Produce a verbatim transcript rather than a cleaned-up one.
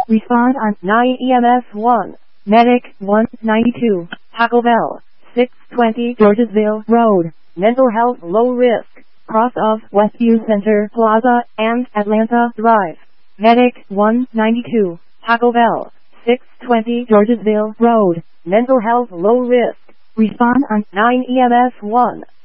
Respond on nine E M S one. Medic one ninety-two. Taco Bell. six twenty Georgesville Road. Mental health low risk. Cross of Westview Center Plaza and Atlanta Drive. Medic one ninety-two. Taco Bell. six twenty Georgesville Road. Mental health low risk. Respond on nine E M S one.